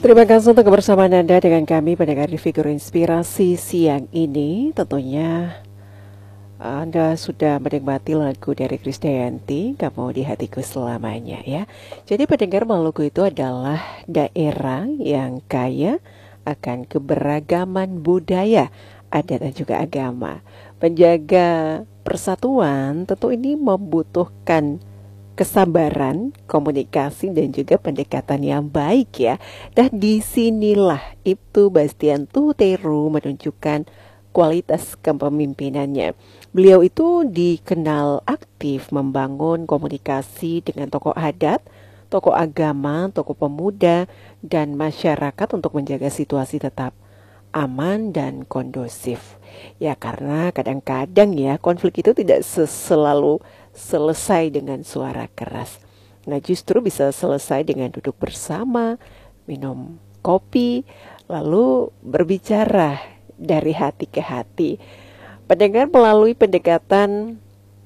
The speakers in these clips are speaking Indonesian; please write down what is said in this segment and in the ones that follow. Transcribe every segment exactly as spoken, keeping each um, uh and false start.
Terima kasih untuk kebersamaan Anda dengan kami pada Kari Figur Inspirasi siang ini. Tentunya Anda sudah menikmati lagu dari Krisdayanti, Kamu di Hatiku Selamanya ya. Jadi pendengar, Maluku itu adalah daerah yang kaya akan keberagaman budaya, adat dan juga agama. Penjaga persatuan tentu ini membutuhkan kesabaran, komunikasi dan juga pendekatan yang baik ya. Dan disinilah Ibtu Bastian Tuhuteru menunjukkan kualitas kepemimpinannya. Beliau itu dikenal aktif membangun komunikasi dengan tokoh adat, tokoh agama, tokoh pemuda dan masyarakat untuk menjaga situasi tetap aman dan kondusif. Ya karena kadang-kadang ya konflik itu tidak selalu selesai dengan suara keras. Nah justru bisa selesai dengan duduk bersama, minum kopi, lalu berbicara dari hati ke hati. Pendengar, melalui pendekatan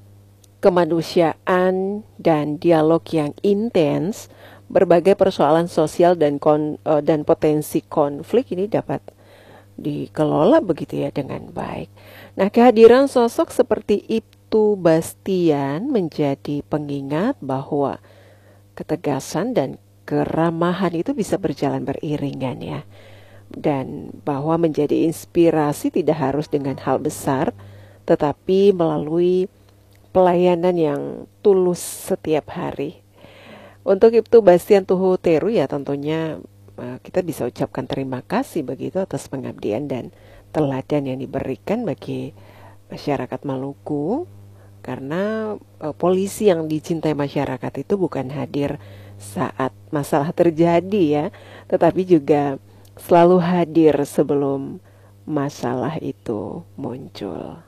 kemanusiaan dan dialog yang intens, berbagai persoalan sosial dan kon, uh, dan potensi konflik ini dapat dikelola begitu ya dengan baik. Nah kehadiran sosok seperti Ibtu Bastian menjadi pengingat bahwa ketegasan dan keramahan itu bisa berjalan beriringan ya. Dan bahwa menjadi inspirasi tidak harus dengan hal besar, tetapi melalui pelayanan yang tulus setiap hari. Untuk Ibtu Bastian Tuhuteru ya tentunya kita bisa ucapkan terima kasih begitu atas pengabdian dan teladan yang diberikan bagi masyarakat Maluku. Karena uh, polisi yang dicintai masyarakat itu bukan hadir saat masalah terjadi ya, tetapi juga selalu hadir sebelum masalah itu muncul.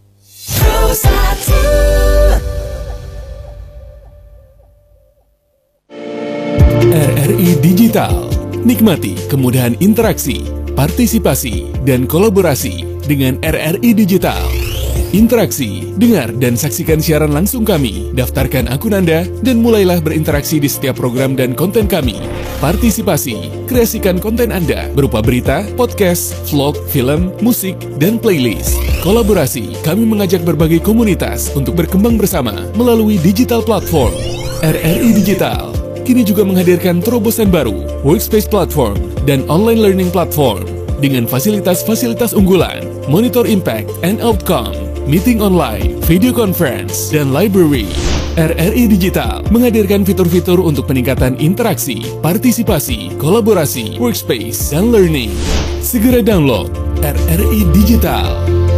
R R I Digital. Nikmati kemudahan interaksi, partisipasi, dan kolaborasi dengan R R I Digital. Interaksi, dengar, dan saksikan siaran langsung kami. Daftarkan akun Anda dan mulailah berinteraksi di setiap program dan konten kami. Partisipasi, kreasikan konten Anda berupa berita, podcast, vlog, film, musik, dan playlist. Kolaborasi, kami mengajak berbagai komunitas untuk berkembang bersama melalui digital platform. R R I Digital kini juga menghadirkan terobosan baru, workspace platform, dan online learning platform dengan fasilitas-fasilitas unggulan, monitor impact and outcome, meeting online, video conference, dan library. R R I Digital menghadirkan fitur-fitur untuk peningkatan interaksi, partisipasi, kolaborasi, workspace, dan learning. Segera download R R I Digital.